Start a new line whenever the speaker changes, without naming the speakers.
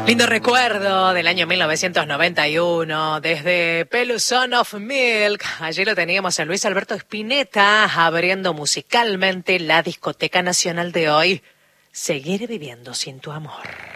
Lindo recuerdo del año 1991, desde Peluson of Milk. Allí lo teníamos a Luis Alberto Spinetta abriendo musicalmente la discoteca nacional de hoy. Seguiré viviendo sin tu amor.